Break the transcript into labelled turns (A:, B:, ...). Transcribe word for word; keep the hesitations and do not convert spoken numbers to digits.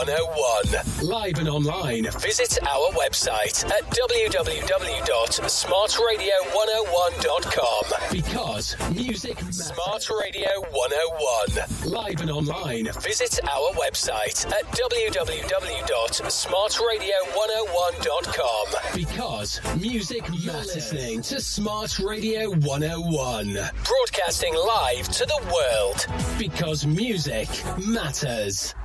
A: one oh one. Live and online, visit our website at w w w dot smart radio one oh one dot com. Because music matters. Smart Radio one oh one. Live and online, visit our website at w w w dot smart radio one oh one dot com. Because music matters. You're listening to Smart Radio one oh one. Broadcasting live to the world. Because music matters.